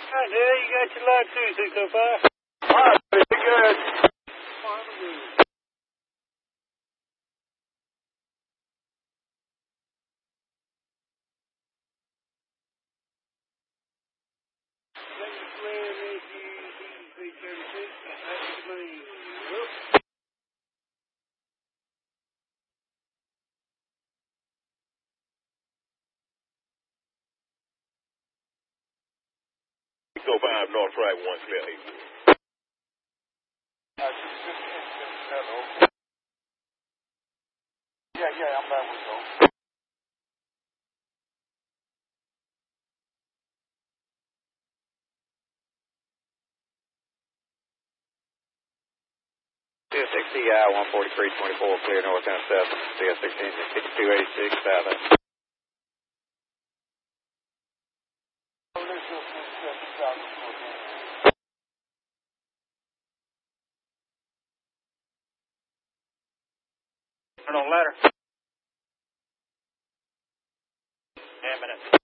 Hi there, you got your light too, 605. Alright, pretty good. Go 5 North Track 1 clear 8. Yeah, I'm back with you. 260 14324 clear north intercept. CS16 6286 south. Turn on ladder. 10 minutes.